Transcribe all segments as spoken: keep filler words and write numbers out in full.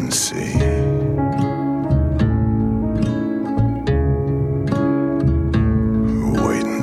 and see. Wait and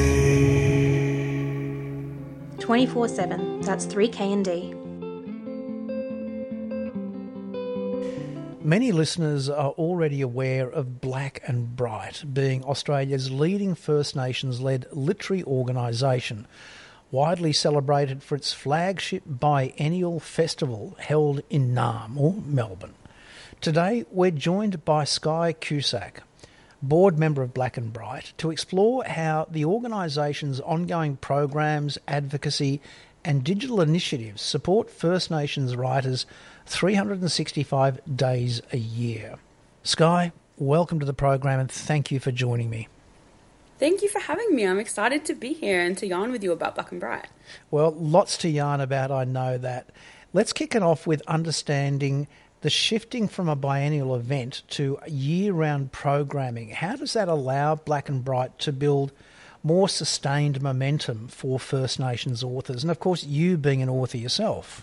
see. twenty-four seven, that's three K and D. Many listeners are already aware of Black and Bright, being Australia's leading First Nations-led literary organisation, widely celebrated for its flagship biennial festival held in Naarm, or Melbourne. Today, we're joined by Skye Cusack, board member of Black and Bright, to explore how the organisation's ongoing programs, advocacy and digital initiatives support First Nations writers three hundred sixty-five days a year. Skye, welcome to the program and thank you for joining me. Thank you for having me. I'm excited to be here and to yarn with you about Black and Bright. Well, lots to yarn about, I know that. Let's kick it off with understanding the shifting from a biennial event to year-round programming. How does that allow Black and Bright to build more sustained momentum for First Nations authors? And of course, you being an author yourself.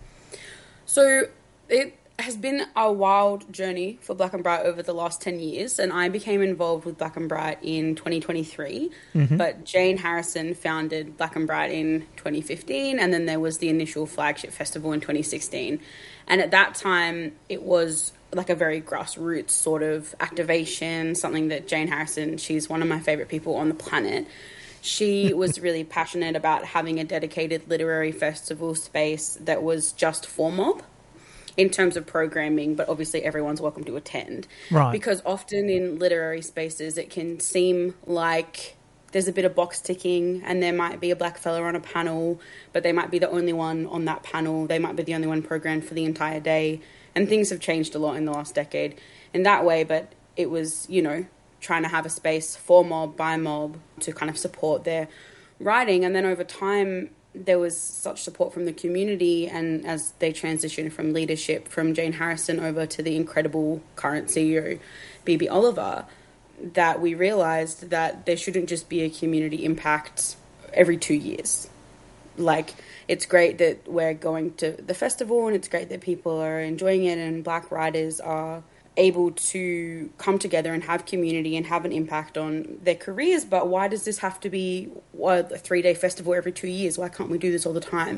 So it has been a wild journey for Black and Bright over the last ten years, and I became involved with Black and Bright in twenty twenty-three, mm-hmm. but Jane Harrison founded Black and Bright in twenty fifteen, and then there was the initial flagship festival in twenty sixteen. And at that time, it was like a very grassroots sort of activation, something that Jane Harrison, she's one of my favourite people on the planet. She was really passionate about having a dedicated literary festival space that was just for mob in terms of programming, but obviously everyone's welcome to attend. Right. Because often in literary spaces, it can seem like there's a bit of box ticking and there might be a black fella on a panel, but they might be the only one on that panel. They might be the only one programmed for the entire day. And things have changed a lot in the last decade in that way, but it was, you know, trying to have a space for mob, by mob, to kind of support their writing. And then over time, there was such support from the community, and as they transitioned from leadership from Jane Harrison over to the incredible current C E O, Bibi Oliver, that we realised that there shouldn't just be a community impact every two years. Like, it's great that we're going to the festival and it's great that people are enjoying it and Black writers are able to come together and have community and have an impact on their careers, but why does this have to be what, a three-day festival every two years? Why can't we do this all the time?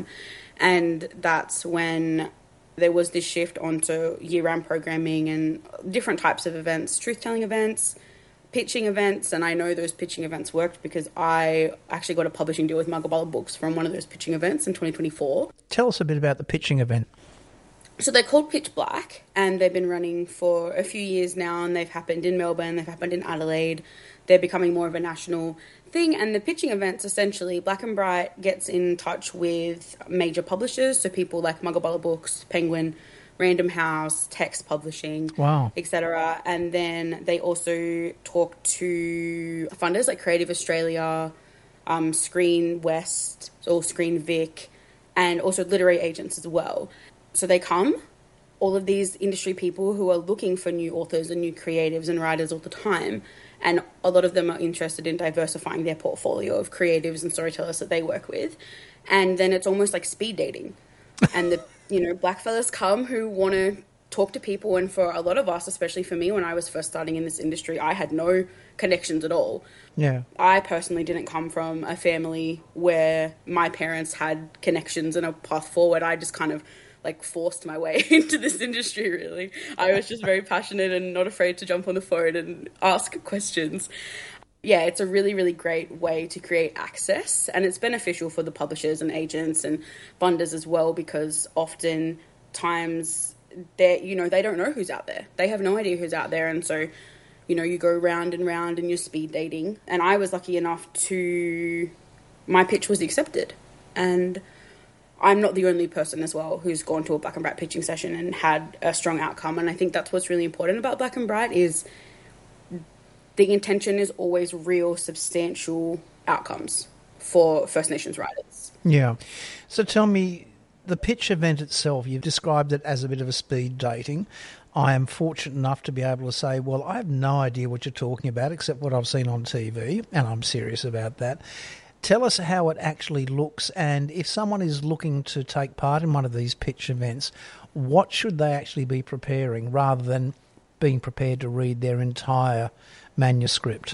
And that's when there was this shift onto year-round programming and different types of events, truth-telling events, pitching events, and I know those pitching events worked because I actually got a publishing deal with Muggabala Books from one of those pitching events in twenty twenty-four. Tell us a bit about the pitching event. So they're called Pitch Black, and they've been running for a few years now, and they've happened in Melbourne, they've happened in Adelaide. They're becoming more of a national thing, and the pitching events, essentially, Black and Bright gets in touch with major publishers, so people like Muggabala Books, Penguin, Random House, Text Publishing, wow, et cetera. And then they also talk to funders like Creative Australia, um, Screen West, or Screen Vic, and also literary agents as well. So they come, all of these industry people who are looking for new authors and new creatives and writers all the time, and a lot of them are interested in diversifying their portfolio of creatives and storytellers that they work with. And then it's almost like speed dating. And the, you know, black fellas come who want to talk to people. And for a lot of us, especially for me, when I was first starting in this industry, I had no connections at all. Yeah. I personally didn't come from a family where my parents had connections and a path forward. I just kind of like forced my way into this industry, really. I was just very passionate and not afraid to jump on the phone and ask questions. Yeah, it's a really, really great way to create access, and it's beneficial for the publishers and agents and funders as well, because often times they, you know, they don't know who's out there. They have no idea who's out there, and so, you know, you go round and round and you're speed dating. And I was lucky enough to, my pitch was accepted, and I'm not the only person as well who's gone to a Black and Bright pitching session and had a strong outcome. And I think that's what's really important about Black and Bright is the intention is always real, substantial outcomes for First Nations writers. Yeah. So tell me, the pitch event itself, you've described it as a bit of a speed dating. I am fortunate enough to be able to say, well, I have no idea what you're talking about except what I've seen on T V, and I'm serious about that. Tell us how it actually looks, and if someone is looking to take part in one of these pitch events, what should they actually be preparing rather than being prepared to read their entire manuscript?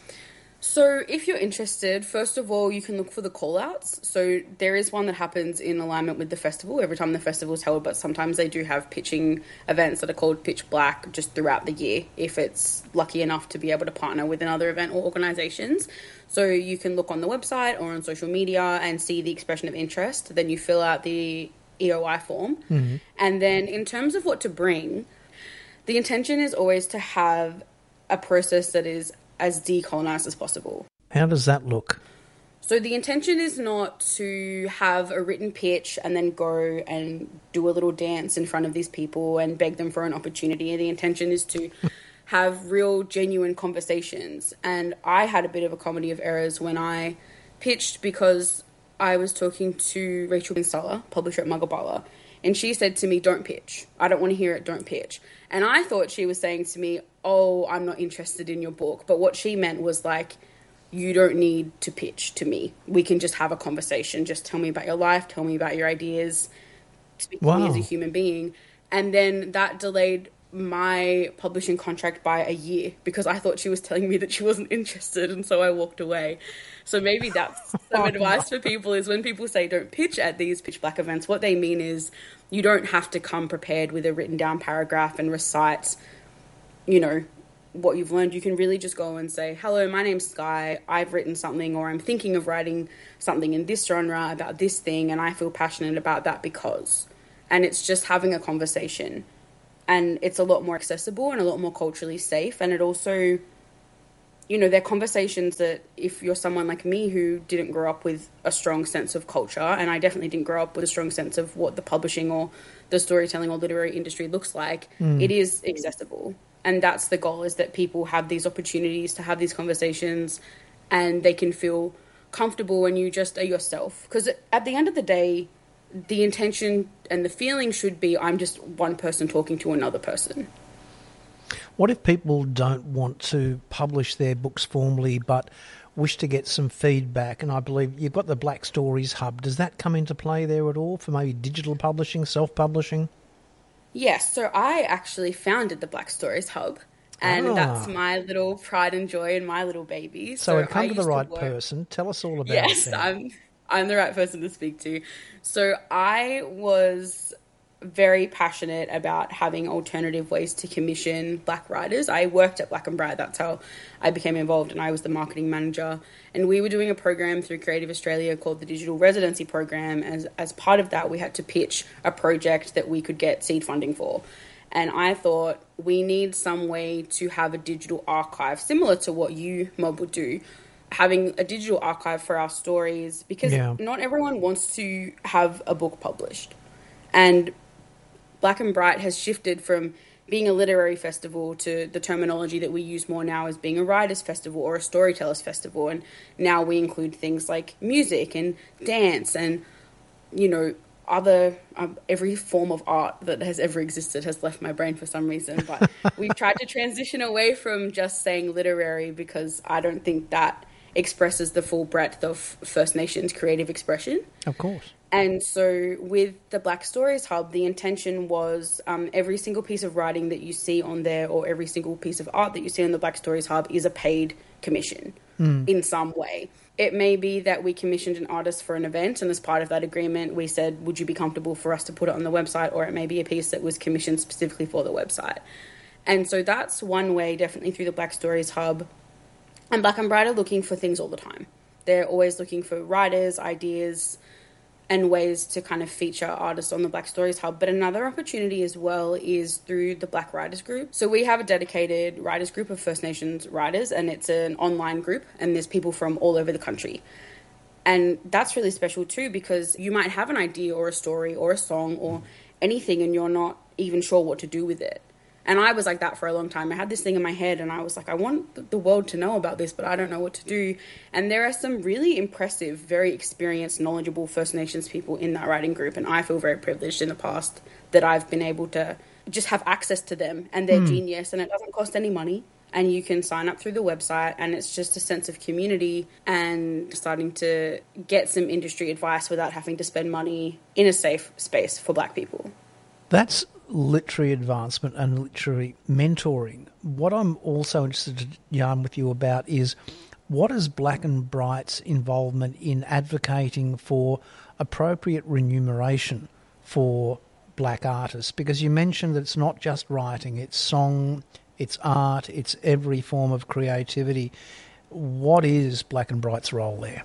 So if you're interested, first of all, you can look for the call-outs. So there is one that happens in alignment with the festival every time the festival is held, but sometimes they do have pitching events that are called Pitch Black just throughout the year if it's lucky enough to be able to partner with another event or organisations. So you can look on the website or on social media and see the expression of interest. Then you fill out the E O I form. Mm-hmm. And then in terms of what to bring, the intention is always to have a process that is as decolonised as possible. How does that look? So the intention is not to have a written pitch and then go and do a little dance in front of these people and beg them for an opportunity. The intention is to have real, genuine conversations. And I had a bit of a comedy of errors when I pitched because I was talking to Rachel Kinsella, publisher at Mugglebala, and she said to me, don't pitch. I don't want to hear it, don't pitch. And I thought she was saying to me, oh, I'm not interested in your book. But what she meant was like, you don't need to pitch to me. We can just have a conversation. Just tell me about your life. Tell me about your ideas. Speak Wow. to me as a human being. And then that delayed my publishing contract by a year because I thought she was telling me that she wasn't interested, and so I walked away. So maybe that's some advice for people is when people say don't pitch at these Pitch Black events, what they mean is you don't have to come prepared with a written down paragraph and recite, you know, what you've learned. You can really just go and say, hello, my name's Sky. I've written something, or I'm thinking of writing something in this genre about this thing, and I feel passionate about that because. And it's just having a conversation. And it's a lot more accessible and a lot more culturally safe. And it also, you know, they're conversations that if you're someone like me who didn't grow up with a strong sense of culture, and I definitely didn't grow up with a strong sense of what the publishing or the storytelling or literary industry looks like, mm. it is accessible. And that's the goal, is that people have these opportunities to have these conversations and they can feel comfortable when you just are yourself. Because at the end of the day, the intention and the feeling should be I'm just one person talking to another person. What if people don't want to publish their books formally but wish to get some feedback? And I believe you've got the Black Stories Hub. Does that come into play there at all for maybe digital publishing, self-publishing? Yes, so I actually founded the Black Stories Hub, and ah. that's my little pride and joy and my little baby. So, so I've come I to the right to person. Tell us all about yes, it. Yes, I'm, I'm the right person to speak to. So I was very passionate about having alternative ways to commission Black writers. I worked at Black and Bright. That's how I became involved, and I was the marketing manager. And we were doing a program through Creative Australia called the Digital Residency Program. As, as part of that, we had to pitch a project that we could get seed funding for. And I thought we need some way to have a digital archive, similar to what you, Mob, would do, having a digital archive for our stories, because yeah. not everyone wants to have a book published. And Black and Bright has shifted from being a literary festival to the terminology that we use more now as being a writers' festival or a storytellers' festival. And now we include things like music and dance and, you know, other, um, every form of art that has ever existed has left my brain for some reason. But we've tried to transition away from just saying literary, because I don't think that expresses the full breadth of First Nations creative expression. Of course. And so with the Black Stories Hub, the intention was um, every single piece of writing that you see on there, or every single piece of art that you see on the Black Stories Hub, is a paid commission mm. in some way. It may be that we commissioned an artist for an event, and as part of that agreement, we said, would you be comfortable for us to put it on the website? Or it may be a piece that was commissioned specifically for the website. And so that's one way, definitely through the Black Stories Hub. And Black and Bright are looking for things all the time. They're always looking for writers, ideas, and ways to kind of feature artists on the Black Stories Hub. But another opportunity as well is through the Black Writers Group. So we have a dedicated writers group of First Nations writers, and it's an online group, and there's people from all over the country. And that's really special too, because you might have an idea or a story or a song or anything, and you're not even sure what to do with it. And I was like that for a long time. I had this thing in my head and I was like, I want the world to know about this, but I don't know what to do. And there are some really impressive, very experienced, knowledgeable First Nations people in that writing group. And I feel very privileged in the past that I've been able to just have access to them and their mm. genius. And it doesn't cost any money. And you can sign up through the website, and it's just a sense of community and starting to get some industry advice without having to spend money in a safe space for Black people. That's literary advancement and literary mentoring. What I'm also interested to yarn with you about is what is Black and Bright's involvement in advocating for appropriate remuneration for black artists? Because you mentioned that it's not just writing, it's song, it's art, it's every form of creativity. What is Black and Bright's role there?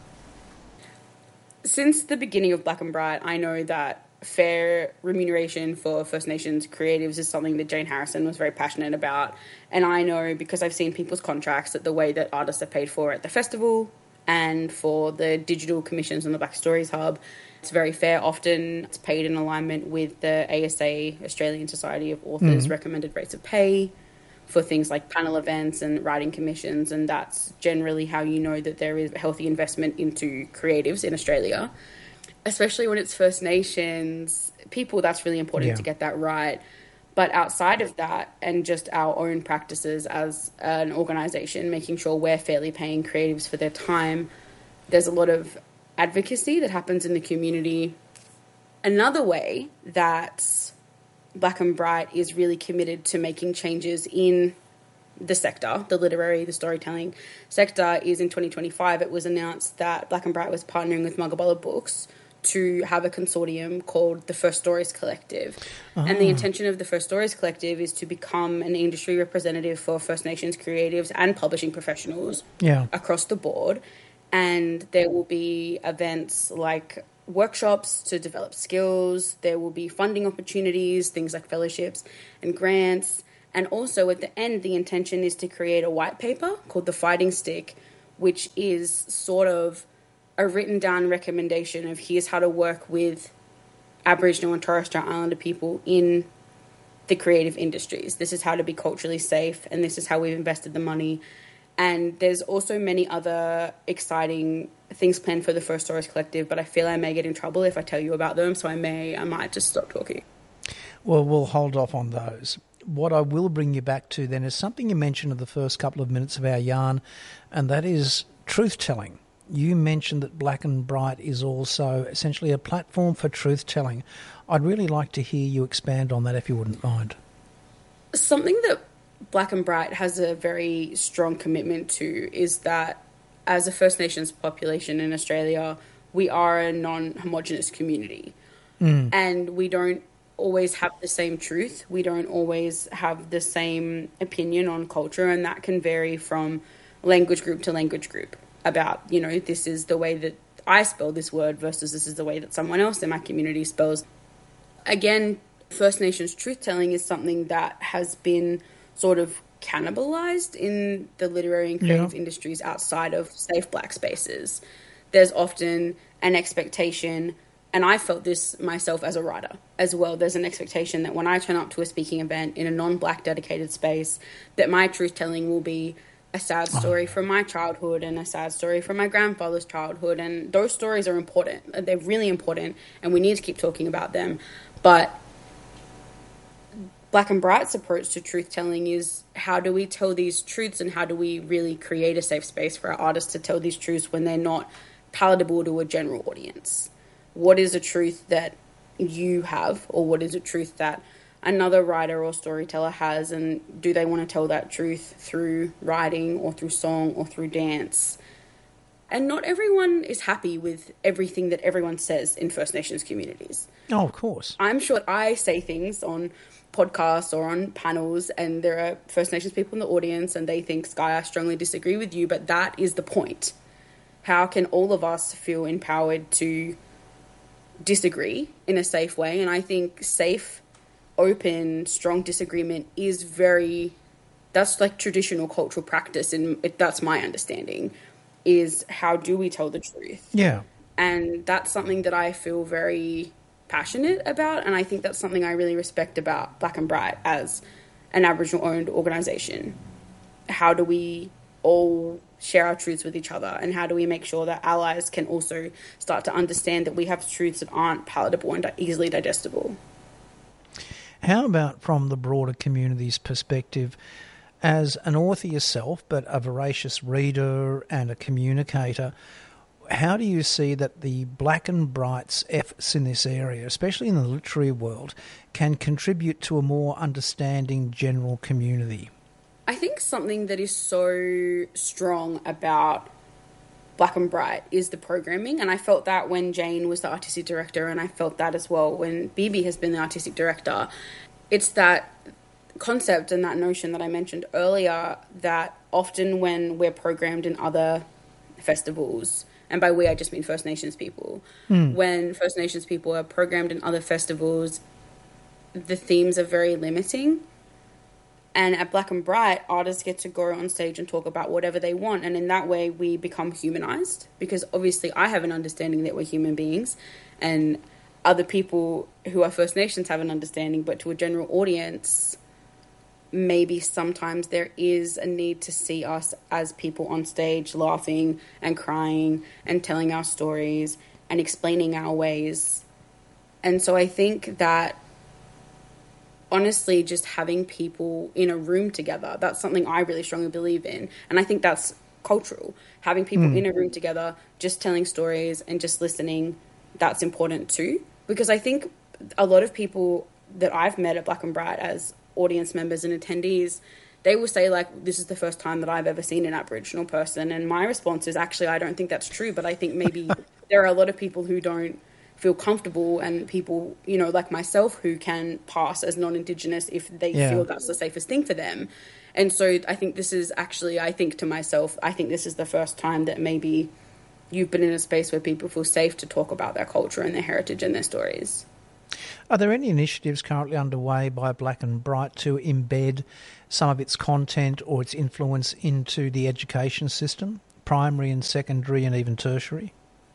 Since the beginning of Black and Bright, I know that fair remuneration for First Nations creatives is something that Jane Harrison was very passionate about. And I know, because I've seen people's contracts, that the way that artists are paid for at the festival and for the digital commissions on the Black Stories Hub, it's very fair. Often it's paid in alignment with the A S A, Australian Society of Authors, mm. recommended rates of pay for things like panel events and writing commissions, and that's generally how you know that there is a healthy investment into creatives in Australia. Especially when it's First Nations people, that's really important yeah. to get that right. But outside of that, and just our own practices as an organisation, making sure we're fairly paying creatives for their time, there's a lot of advocacy that happens in the community. Another way that Black and Bright is really committed to making changes in the sector, the literary, the storytelling sector, is in twenty twenty-five it was announced that Black and Bright was partnering with Muggabulla Books to have a consortium called the First Stories Collective. Oh. And the intention of the First Stories Collective is to become an industry representative for First Nations creatives and publishing professionals yeah. across the board. And there will be events like workshops to develop skills. There will be funding opportunities, things like fellowships and grants. And also at the end, the intention is to create a white paper called the Fighting Stick, which is sort of a written down recommendation of here's how to work with Aboriginal and Torres Strait Islander people in the creative industries. This is how to be culturally safe, and this is how we've invested the money. And there's also many other exciting things planned for the First Stories Collective, but I feel I may get in trouble if I tell you about them, so I may, I might just stop talking. Well, we'll hold off on those. What I will bring you back to then is something you mentioned in the first couple of minutes of our yarn, and that is truth-telling. You mentioned that Black and Bright is also essentially a platform for truth-telling. I'd really like to hear you expand on that if you wouldn't mind. Something that Black and Bright has a very strong commitment to is that as a First Nations population in Australia, we are a non-homogenous community. Mm. And we don't always have the same truth. We don't always have the same opinion on culture, and that can vary from language group to language group. About, you know, this is the way that I spell this word versus this is the way that someone else in my community spells. Again, First Nations truth-telling is something that has been sort of cannibalized in the literary and creative yeah. industries outside of safe black spaces. There's often an expectation, and I felt this myself as a writer as well, there's an expectation that when I turn up to a speaking event in a non-black dedicated space, that my truth-telling will be a sad story from my childhood and a sad story from my grandfather's childhood. And those stories are important. They're really important, and we need to keep talking about them. But Black and Bright's approach to truth-telling is how do we tell these truths, and how do we really create a safe space for our artists to tell these truths when they're not palatable to a general audience? What is a truth that you have, or what is a truth that another writer or storyteller has, and do they want to tell that truth through writing or through song or through dance? And not everyone is happy with everything that everyone says in First Nations communities. Oh, of course. I'm sure I say things on podcasts or on panels, and there are First Nations people in the audience, and they think, Sky, I strongly disagree with you, but that is the point. How can all of us feel empowered to disagree in a safe way? And I think safe, open, strong disagreement is very, that's like traditional cultural practice, and that's my understanding, is how do we tell the truth? Yeah. And that's something that I feel very passionate about, and I think that's something I really respect about Black and Bright as an Aboriginal-owned organisation. How do we all share our truths with each other, and how do we make sure that allies can also start to understand that we have truths that aren't palatable and easily digestible? How about from the broader community's perspective, as an author yourself, but a voracious reader and a communicator, how do you see that the Black and Bright's efforts in this area, especially in the literary world, can contribute to a more understanding general community? I think something that is so strong about Black and Bright is the programming, and I felt that when Jane was the artistic director, and I felt that as well when Bibi has been the artistic director. It's that concept and that notion that I mentioned earlier, that often when we're programmed in other festivals, and by we I just mean First Nations people, mm. when First Nations people are programmed in other festivals, the themes are very limiting. And at Black and Bright, artists get to go on stage and talk about whatever they want. And in that way, we become humanized, because obviously I have an understanding that we're human beings, and other people who are First Nations have an understanding, but to a general audience, maybe sometimes there is a need to see us as people on stage laughing and crying and telling our stories and explaining our ways. And so I think that honestly, just having people in a room together, that's something I really strongly believe in. And I think that's cultural. Having people mm. in a room together, just telling stories and just listening, that's important too. Because I think a lot of people that I've met at Black and Bright as audience members and attendees, they will say, like, this is the first time that I've ever seen an Aboriginal person. And my response is, actually, I don't think that's true. But I think maybe there are a lot of people who don't feel comfortable, and people, you know, like myself, who can pass as non-Indigenous if they yeah. feel that's the safest thing for them. And so I think this is actually, I think to myself, I think this is the first time that maybe you've been in a space where people feel safe to talk about their culture and their heritage and their stories. Are there any initiatives currently underway by Black and Bright to embed some of its content or its influence into the education system, primary and secondary and even tertiary?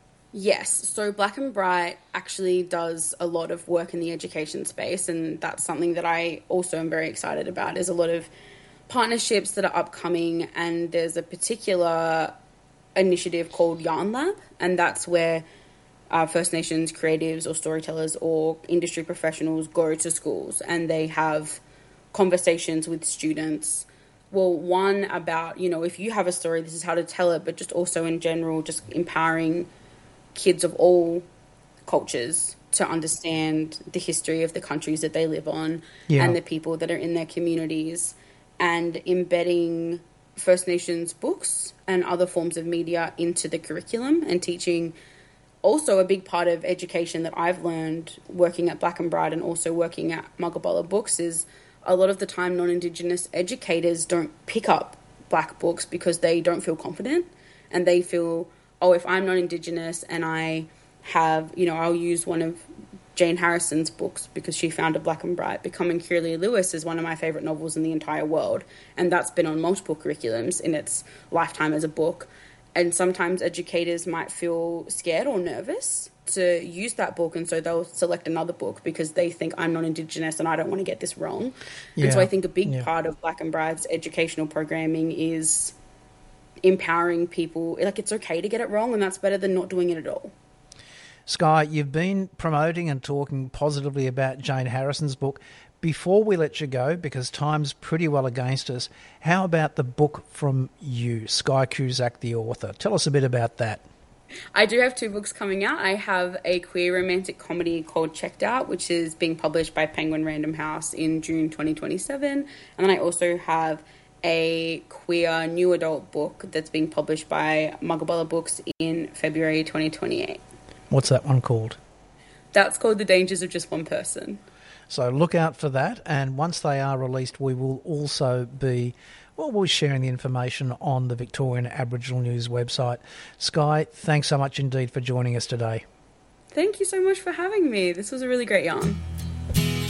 Yes, so Black and Bright actually does a lot of work in the education space, and that's something that I also am very excited about. There's a lot of partnerships that are upcoming, and there's a particular initiative called Yarn Lab, and that's where uh, First Nations creatives or storytellers or industry professionals go to schools and they have conversations with students. Well, one about, you know, if you have a story, this is how to tell it, but just also in general, just empowering kids of all cultures to understand the history of the countries that they live on yeah. and the people that are in their communities, and embedding First Nations books and other forms of media into the curriculum, and teaching. Also a big part of education that I've learned working at Black and Bright and also working at Muggaballa Books is a lot of the time non-Indigenous educators don't pick up Black books because they don't feel confident, and they feel, oh, if I'm non-Indigenous and I have, you know, I'll use one of Jane Harrison's books because she founded Black and Bright. Becoming Curlew Lewis is one of my favourite novels in the entire world, and that's been on multiple curriculums in its lifetime as a book. And sometimes educators might feel scared or nervous to use that book, and so they'll select another book because they think I'm non-Indigenous and I don't want to get this wrong. Yeah. And so I think a big yeah. part of Black and Bright's educational programming is empowering people. Like, it's okay to get it wrong, and that's better than not doing it at all. Sky, you've been promoting and talking positively about Jane Harrison's book. Before we let you go, because time's pretty well against us, how about the book from you, Sky Cusack, the author? Tell us a bit about that. I do have two books coming out. I have a queer romantic comedy called Checked Out, which is being published by Penguin Random House in June twenty twenty-seven. And then I also have a queer new adult book that's being published by Muggaballa Books in February twenty twenty-eight. What's that one called? That's called The Dangers of Just One Person. So look out for that, and once they are released, we will also be, well, we'll be sharing the information on the Victorian Aboriginal News website. Sky, thanks so much indeed for joining us today. Thank you so much for having me. This was a really great yarn.